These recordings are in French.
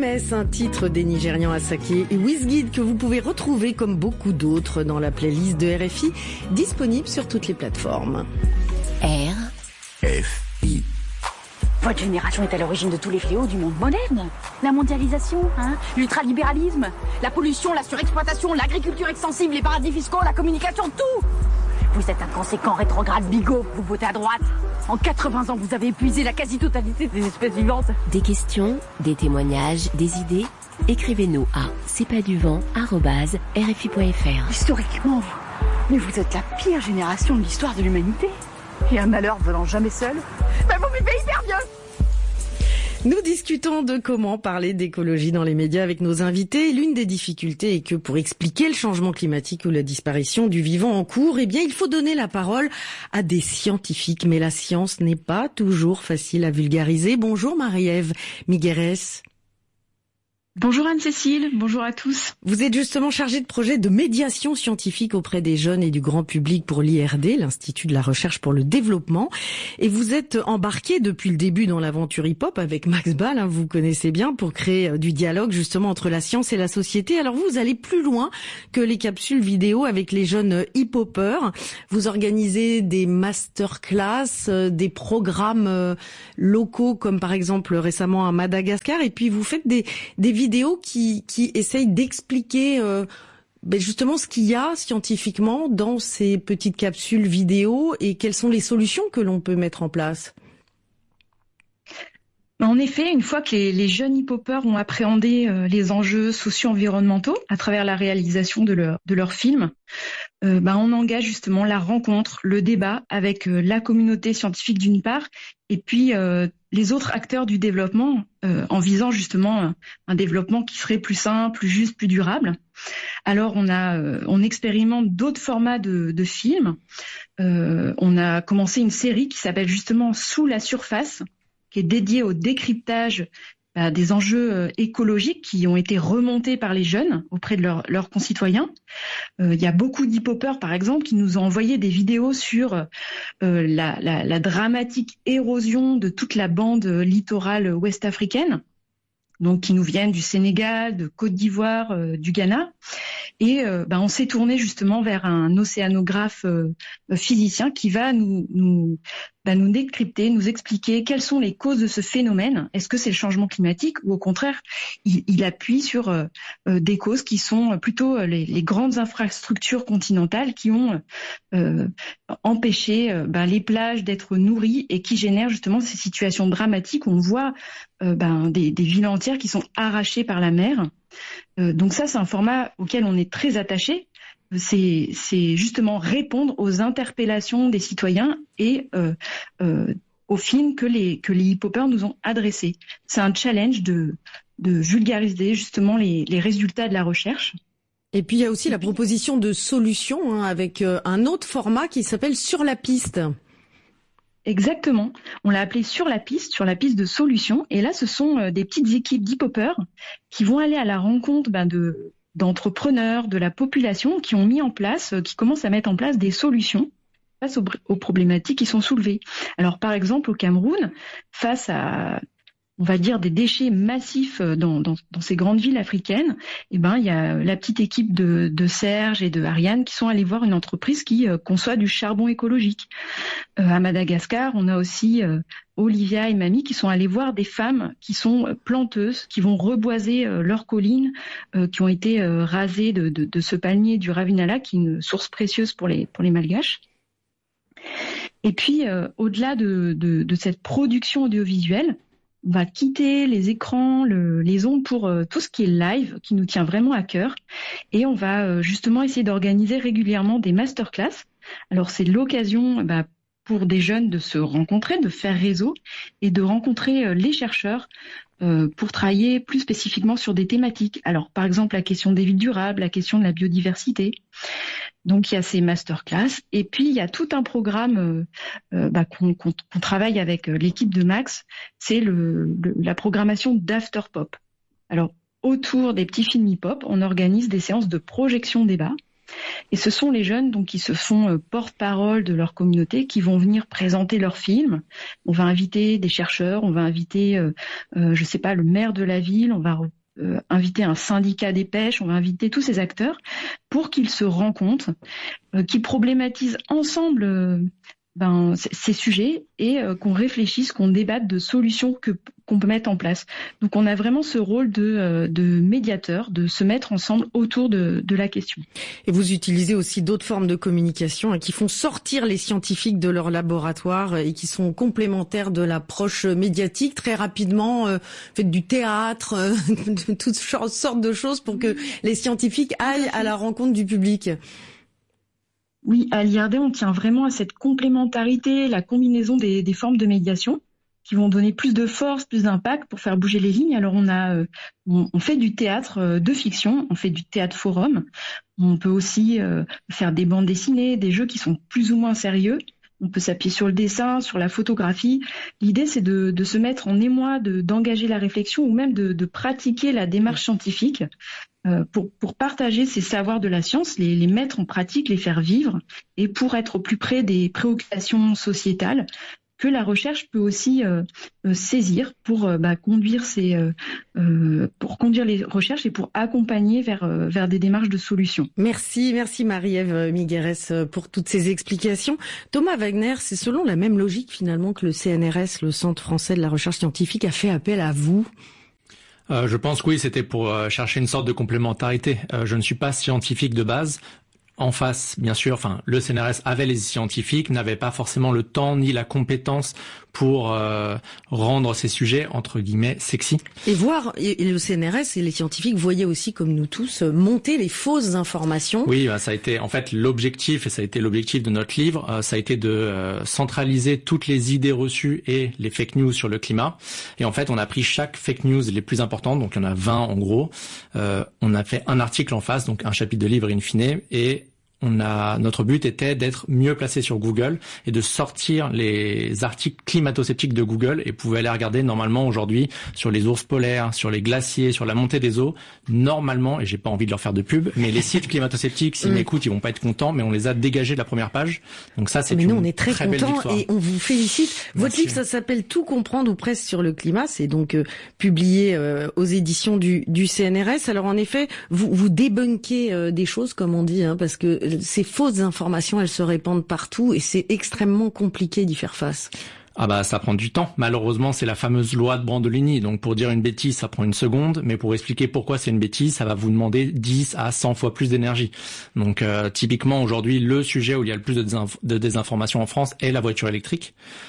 MS, un titre des Nigérians Asake et Wizkid que vous pouvez retrouver comme beaucoup d'autres dans la playlist de RFI, disponible sur toutes les plateformes. RFI. Votre génération est à l'origine de tous les fléaux du monde moderne. La mondialisation, l'ultralibéralisme, la pollution, la surexploitation, l'agriculture extensive, les paradis fiscaux, la communication, tout. Vous êtes inconséquent, rétrograde, bigot, vous votez à droite. En 80 ans, vous avez épuisé la quasi-totalité des espèces vivantes. Des questions, des témoignages, des idées. Écrivez-nous à cestpaduvant@rfi.fr. Historiquement, mais vous êtes la pire génération de l'histoire de l'humanité. Et un malheur venant jamais seul, vous vivez hyper vieux. Nous discutons de comment parler d'écologie dans les médias avec nos invités. L'une des difficultés est que pour expliquer le changement climatique ou la disparition du vivant en cours, il faut donner la parole à des scientifiques. Mais la science n'est pas toujours facile à vulgariser. Bonjour Marie-Ève Migueres. Bonjour Anne-Cécile, bonjour à tous. Vous êtes justement chargée de projet de médiation scientifique auprès des jeunes et du grand public pour l'IRD, l'Institut de la Recherche pour le Développement. Et vous êtes embarquée depuis le début dans l'aventure hip-hop avec Max Ball, vous connaissez bien, pour créer du dialogue justement entre la science et la société. Alors vous allez plus loin que les capsules vidéo avec les jeunes hip-hopeurs. Vous organisez des masterclass, des programmes locaux comme par exemple récemment à Madagascar, et puis vous faites des vidéos qui essayent d'expliquer justement ce qu'il y a scientifiquement dans ces petites capsules vidéo et quelles sont les solutions que l'on peut mettre en place. En effet, une fois que les jeunes hip-hopeurs ont appréhendé les enjeux socio-environnementaux à travers la réalisation de leur film, on engage justement la rencontre, le débat avec la communauté scientifique d'une part, et puis les autres acteurs du développement, en visant justement un développement qui serait plus sain, plus juste, plus durable. Alors on expérimente d'autres formats de films. On a commencé une série qui s'appelle justement Sous la surface, qui est dédiée au décryptage des enjeux écologiques qui ont été remontés par les jeunes auprès de leurs concitoyens. Il y a beaucoup d'hip-hopeurs, par exemple, qui nous ont envoyé des vidéos sur la dramatique érosion de toute la bande littorale ouest-africaine, donc qui nous viennent du Sénégal, de Côte d'Ivoire, du Ghana. Et on s'est tourné justement vers un océanographe physicien qui va nous décrypter, nous expliquer quelles sont les causes de ce phénomène. Est-ce que c'est le changement climatique ou au contraire, il appuie sur des causes qui sont plutôt les grandes infrastructures continentales qui ont empêché les plages d'être nourries et qui génèrent justement ces situations dramatiques où on voit des villes entières qui sont arrachées par la mer. Donc ça, c'est un format auquel on est très attaché. C'est justement répondre aux interpellations des citoyens et aux films que les hip-hopeurs nous ont adressés. C'est un challenge de vulgariser justement les résultats de la recherche. Et puis il y a aussi la proposition de solutions avec un autre format qui s'appelle Sur la piste. Exactement. On l'a appelé sur la piste de solutions. Et là, ce sont des petites équipes d'hip-hopeurs qui vont aller à la rencontre d'entrepreneurs, de la population qui ont mis en place, qui commencent à mettre en place des solutions face aux problématiques qui sont soulevées. Alors, par exemple, au Cameroun, face à, on va dire, des déchets massifs dans ces grandes villes africaines, il y a la petite équipe de Serge et de Ariane qui sont allés voir une entreprise qui conçoit du charbon écologique. À Madagascar, on a aussi Olivia et Mamie qui sont allés voir des femmes qui sont planteuses, qui vont reboiser leurs collines qui ont été rasées de ce palmier du Ravinala, qui est une source précieuse pour les Malgaches. Et puis, au-delà de cette production audiovisuelle, on va quitter les écrans, les ondes pour tout ce qui est live, qui nous tient vraiment à cœur. Et on va justement essayer d'organiser régulièrement des masterclass. Alors, c'est l'occasion pour des jeunes de se rencontrer, de faire réseau et de rencontrer les chercheurs pour travailler plus spécifiquement sur des thématiques. Alors, par exemple, la question des villes durables, la question de la biodiversité. Donc, il y a ces masterclass. Et puis, il y a tout un programme qu'on travaille avec l'équipe de Max. C'est la programmation d'Afterpop. Alors, autour des petits films hip-hop, on organise des séances de projection débat Et ce sont les jeunes donc qui se font porte-parole de leur communauté, qui vont venir présenter leurs films. On va inviter des chercheurs, on va inviter, je sais pas, le maire de la ville, on va inviter un syndicat des pêches, on va inviter tous ces acteurs pour qu'ils se rencontrent, qu'ils problématisent ensemble ces sujets et qu'on réfléchisse, qu'on débatte de solutions qu'on peut mettre en place. Donc on a vraiment ce rôle de médiateur, de se mettre ensemble autour de la question. Et vous utilisez aussi d'autres formes de communication qui font sortir les scientifiques de leur laboratoire et qui sont complémentaires de l'approche médiatique. Très rapidement, faites du théâtre, toutes sortes de choses pour que les scientifiques aillent à la rencontre du public. Oui, à l'IRD, on tient vraiment à cette complémentarité, la combinaison des formes de médiation qui vont donner plus de force, plus d'impact pour faire bouger les lignes. Alors on fait du théâtre de fiction, on fait du théâtre forum. On peut aussi faire des bandes dessinées, des jeux qui sont plus ou moins sérieux. On peut s'appuyer sur le dessin, sur la photographie. L'idée, c'est de se mettre en émoi, d'engager la réflexion ou même de pratiquer la démarche scientifique pour partager ces savoirs de la science, les mettre en pratique, les faire vivre et pour être au plus près des préoccupations sociétales que la recherche peut aussi saisir pour conduire les recherches et pour accompagner vers des démarches de solutions. Merci Marie-Ève Migueres pour toutes ces explications. Thomas Wagner, c'est selon la même logique finalement que le CNRS, le Centre français de la recherche scientifique, a fait appel à vous? Je pense que oui, c'était pour chercher une sorte de complémentarité. Je ne suis pas scientifique de base. En face, bien sûr, le CNRS avait les scientifiques, n'avait pas forcément le temps ni la compétence pour rendre ces sujets, entre guillemets, sexy. Et le CNRS et les scientifiques voyaient aussi, comme nous tous, monter les fausses informations. Oui, ça a été en fait l'objectif, et ça a été l'objectif de notre livre, ça a été de centraliser toutes les idées reçues et les fake news sur le climat. Et en fait, on a pris chaque fake news les plus importantes, donc il y en a 20 en gros. On a fait un article en face, donc un chapitre de livre in fine, et notre but était d'être mieux placé sur Google et de sortir les articles climato-sceptiques de Google, et pouvait aller regarder normalement aujourd'hui sur les ours polaires, sur les glaciers, sur la montée des eaux. Normalement, et j'ai pas envie de leur faire de pub, mais les sites climato-sceptiques, s'ils m'écoutent, ils vont pas être contents, mais on les a dégagés de la première page. Donc ça, c'est nous, on est très contents et on vous félicite. Votre livre, ça s'appelle Tout comprendre ou presque sur le climat. C'est donc publié aux éditions du CNRS. Alors en effet, vous débunkez des choses, comme on dit, parce que ces fausses informations, elles se répandent partout et c'est extrêmement compliqué d'y faire face. Ça prend du temps. Malheureusement, c'est la fameuse loi de Brandolini. Donc pour dire une bêtise, ça prend 1 seconde, mais pour expliquer pourquoi c'est une bêtise, ça va vous demander 10 à 100 fois plus d'énergie. Donc typiquement aujourd'hui, le sujet où il y a le plus de désinformation en France est la voiture électrique.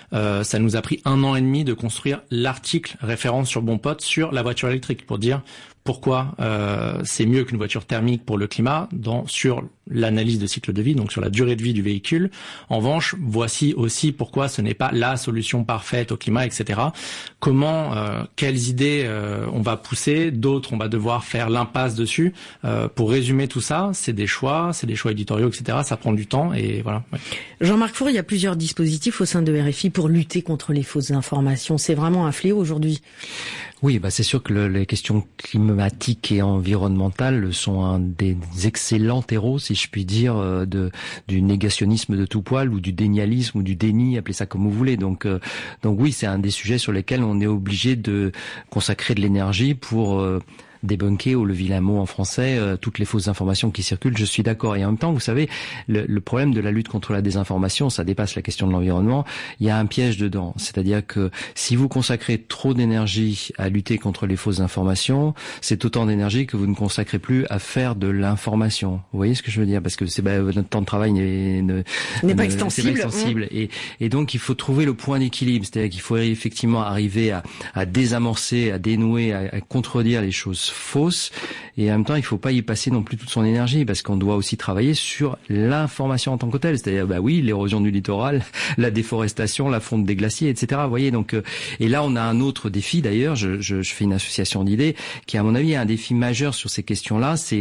Ça nous a pris 1 an et demi de construire l'article référence sur Bon Pote sur la voiture électrique pour dire pourquoi c'est mieux qu'une voiture thermique pour le climat sur l'analyse de cycle de vie, donc sur la durée de vie du véhicule. En revanche, voici aussi pourquoi ce n'est pas la solution parfaite au climat, etc. Comment, quelles idées on va pousser, d'autres on va devoir faire l'impasse dessus. Pour résumer tout ça, c'est des choix éditoriaux, etc. Ça prend du temps et voilà. Ouais. Jean-Marc Four, il y a plusieurs dispositifs au sein de RFI pour lutter contre les fausses informations. C'est vraiment un fléau aujourd'hui. Oui, c'est sûr que les questions climatiques et environnementales sont un des excellents terreaux, si je puis dire, du négationnisme de tout poil ou du dénialisme ou du déni, appelez ça comme vous voulez. Donc oui, c'est un des sujets sur lesquels on est obligé de consacrer de l'énergie pour débunker, ou le vilain mot en français, toutes les fausses informations qui circulent. Je suis d'accord. Et en même temps, vous savez, le problème de la lutte contre la désinformation, ça dépasse la question de l'environnement. Il y a un piège dedans. C'est-à-dire que si vous consacrez trop d'énergie à lutter contre les fausses informations, c'est autant d'énergie que vous ne consacrez plus à faire de l'information. Vous voyez ce que je veux dire? Parce que notre temps de travail n'est pas extensible. Et donc, il faut trouver le point d'équilibre. C'est-à-dire qu'il faut effectivement arriver à désamorcer, à dénouer, à contredire les choses fausses, et en même temps il faut pas y passer non plus toute son énergie, parce qu'on doit aussi travailler sur l'information en tant que telle, c'est-à-dire l'érosion du littoral, la déforestation, la fonte des glaciers, etc. Vous voyez, donc et là on a un autre défi d'ailleurs, je fais une association d'idées qui à mon avis est un défi majeur sur ces questions-là, c'est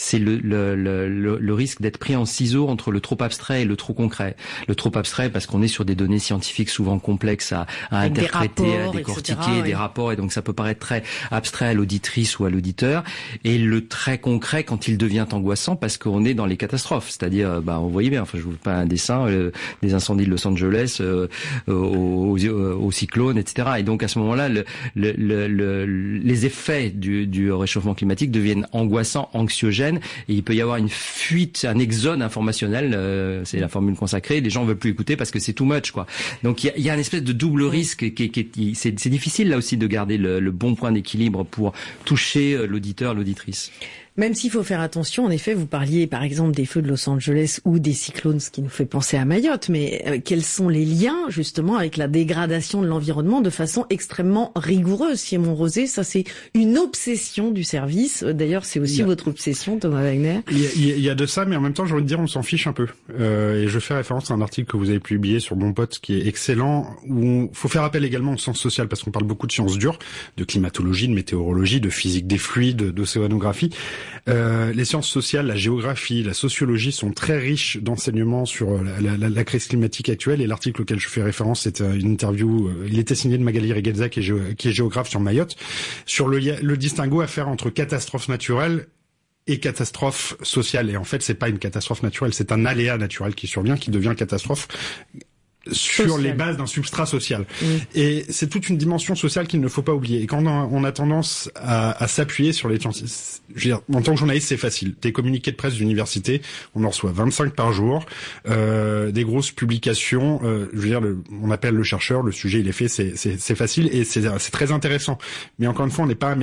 le risque d'être pris en ciseaux entre le trop abstrait et le trop concret. Le trop abstrait parce qu'on est sur des données scientifiques souvent complexes à interpréter, à décortiquer, des rapports, et donc ça peut paraître très abstrait à l'auditrice ou à l'auditeur, et le très concret quand il devient angoissant parce qu'on est dans les catastrophes. C'est-à-dire, vous voyez bien, enfin je vous fais pas un dessin, des incendies de Los Angeles, au cyclone, etc. Et donc à ce moment-là, les effets du réchauffement climatique deviennent angoissants, anxiogènes, et il peut y avoir une fuite, un exode informationnel, c'est la formule consacrée, les gens veulent plus écouter parce que c'est too much, quoi. Donc il y a une espèce de double risque c'est difficile là aussi de garder le bon point d'équilibre pour toucher l'auditeur, l'auditrice. Même s'il faut faire attention, en effet, vous parliez par exemple des feux de Los Angeles ou des cyclones, ce qui nous fait penser à Mayotte, mais quels sont les liens justement avec la dégradation de l'environnement de façon extrêmement rigoureuse? Simon Rosé, ça c'est une obsession du service. D'ailleurs, c'est aussi votre obsession, Thomas Wagner. Il y a de ça, mais en même temps, j'ai envie de dire, on s'en fiche un peu. Et je fais référence à un article que vous avez publié sur Bon Pote, qui est excellent, où il faut faire appel également au sens social, parce qu'on parle beaucoup de sciences dures, de climatologie, de météorologie, de physique des fluides, d'océanographie. Les sciences sociales, la géographie, la sociologie sont très riches d'enseignements sur la crise climatique actuelle, et l'article auquel je fais référence, c'est une interview, il était signé de Magali Reguelza, qui est géographe sur Mayotte, sur le distinguo à faire entre catastrophe naturelle et catastrophe sociale. Et en fait, c'est pas une catastrophe naturelle, c'est un aléa naturel qui survient, qui devient catastrophe sur les bases d'un substrat social. Et c'est toute une dimension sociale qu'il ne faut pas oublier. Et quand on a tendance à s'appuyer sur les... Je veux dire, en tant que journaliste, c'est facile. Des communiqués de presse d'université, on en reçoit 25 par jour. Des grosses publications, je veux dire, on appelle le chercheur, le sujet il est fait, c'est facile et c'est très intéressant. Mais encore une fois, on n'est pas